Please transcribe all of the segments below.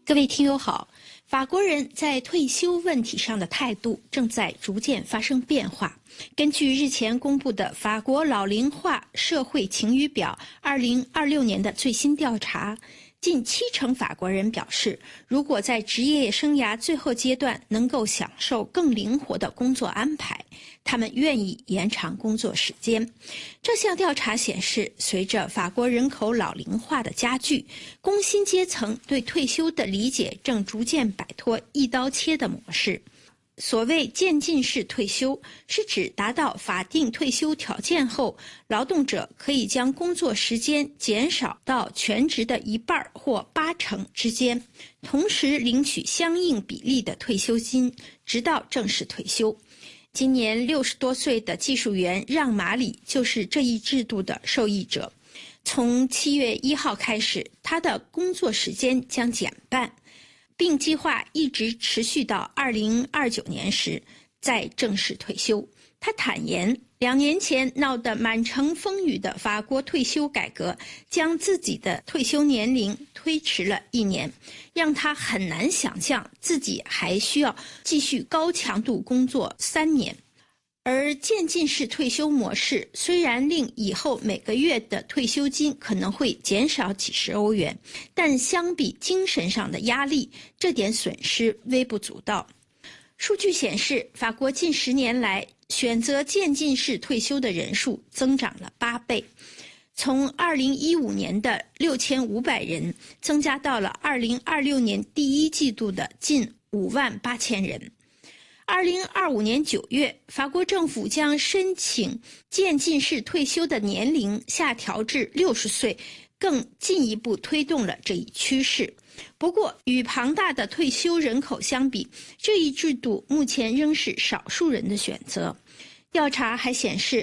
各位听友好，法国人在退休问题上的态度正在逐渐发生变化。根据日前公布的法国老龄化社会晴雨表2026年的最新调查，近70%法国人表示，如果在职业生涯最后阶段能够享受更灵活的工作安排，他们愿意延长工作时间。这项调查显示，随着法国人口老龄化的加剧，工薪阶层对退休的理解正逐渐摆脱一刀切的模式。所谓渐进式退休，是指达到法定退休条件后，劳动者可以将工作时间减少到全职的1半或80%之间，同时领取相应比例的退休金，直到正式退休。今年60多岁的技术员让马里就是这一制度的受益者。从7月1号开始，他的工作时间将减半，并计划一直持续到2029年时再正式退休。他坦言，2年前闹得满城风雨的法国退休改革，将自己的退休年龄推迟了1年，让他很难想象自己还需要继续高强度工作3年。而渐进式退休模式虽然令以后每个月的退休金可能会减少几十欧元，但相比精神上的压力，这点损失微不足道。数据显示，法国近10年来选择渐进式退休的人数增长了8倍，从2015年的6500人增加到了2026年第1季度的近58000人。2025年9月，法国政府将申请渐进式退休的年龄下调至60岁，更进一步推动了这一趋势。不过，与庞大的退休人口相比，这一制度目前仍是少数人的选择。调查还显示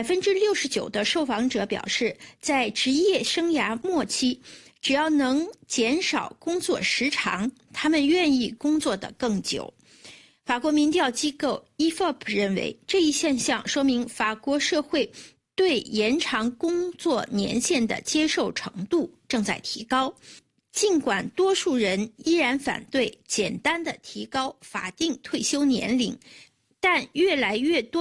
，69%的受访者表示，在职业生涯末期，只要能减少工作时长，他们愿意工作得更久。法国民调机构 IFOP 认为，这一现象说明法国社会对延长工作年限的接受程度正在提高。尽管多数人依然反对简单的提高法定退休年龄，但越来越多